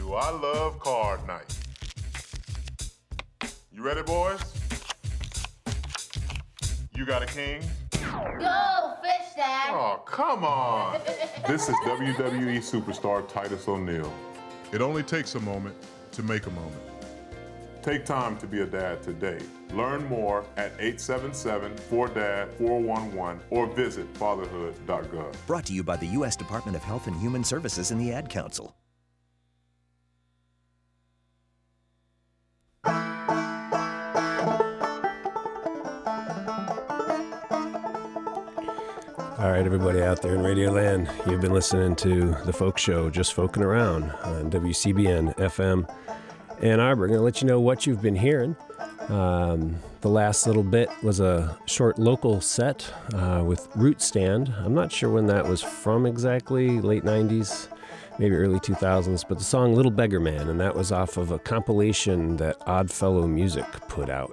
do I love card night. You ready, boys? You got a king? Go, fish, Dad. Oh, come on. This is WWE superstar Titus O'Neil. It only takes a moment to make a moment. Take time to be a dad today. Learn more at 877-4DAD-411 or visit fatherhood.gov. Brought to you by the U.S. Department of Health and Human Services and the Ad Council. All right, everybody out there in Radio Land, you've been listening to The Folk Show, Just Folking Around on WCBN FM Ann Arbor. I'm going to let you know what you've been hearing. The last little bit was a short local set with Root Stand. I'm not sure when that was from exactly, late 90s, maybe early 2000s, but the song Little Beggar Man, and that was off of a compilation that Oddfellow Music put out.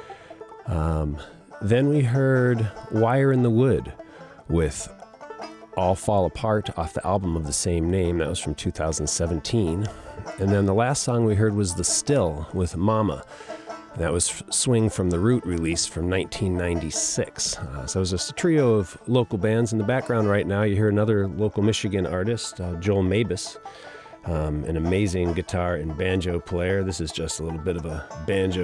Then we heard Wire in the Wood with All Fall Apart off the album of the same name. That was from 2017. And then the last song we heard was The Still with Mama. And that was Swing from the Root release from 1996. So it was just a trio of local bands. In the background right now, you hear another local Michigan artist, Joel Mabus, an amazing guitar and banjo player. This is just a little bit of a banjo